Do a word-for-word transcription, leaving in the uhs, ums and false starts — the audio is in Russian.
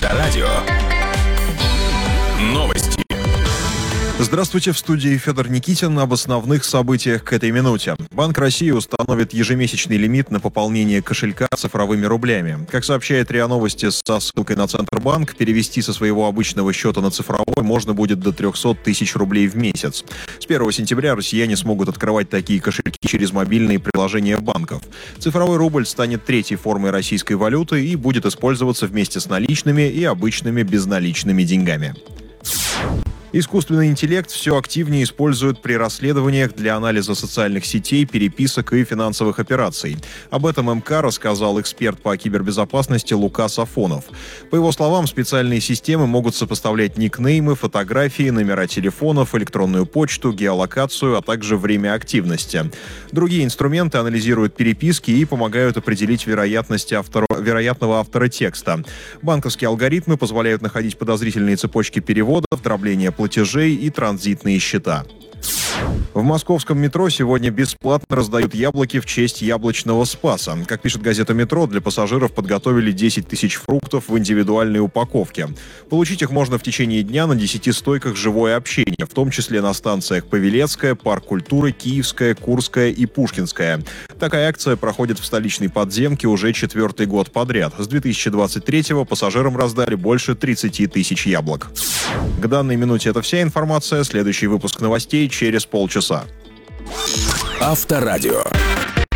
Авторадио. Новости. Здравствуйте, в студии Федор Никитин. Об основных событиях к этой минуте. Банк России установит ежемесячный лимит на пополнение кошелька цифровыми рублями. Как сообщает РИА Новости со ссылкой на Центробанк, перевести со своего обычного счета на цифровой можно будет до триста тысяч рублей в месяц. С первого сентября россияне смогут открывать такие кошельки через мобильные приложения банков. Цифровой рубль станет третьей формой российской валюты и будет использоваться вместе с наличными и обычными безналичными деньгами. Искусственный интеллект все активнее используют при расследованиях для анализа социальных сетей, переписок и финансовых операций. Об этом МК рассказал эксперт по кибербезопасности Лука Сафонов. По его словам, специальные системы могут сопоставлять никнеймы, фотографии, номера телефонов, электронную почту, геолокацию, а также время активности. Другие инструменты анализируют переписки и помогают определить вероятность автора, вероятного автора текста. Банковские алгоритмы позволяют находить подозрительные цепочки переводов, дробления платежей и транзитные счета. В московском метро сегодня бесплатно раздают яблоки в честь яблочного Спаса. Как пишет газета «Метро», для пассажиров подготовили десять тысяч фруктов в индивидуальной упаковке. Получить их можно в течение дня на десяти стойках «Живое общение», в том числе на станциях Павелецкая, Парк культуры, Киевская, Курская и Пушкинская. Такая акция проходит в столичной подземке уже четвертый год подряд. С две тысячи двадцать третьего пассажирам раздали больше тридцати тысяч яблок. К данной минуте это вся информация. Следующий выпуск новостей через полчаса. Авторадио.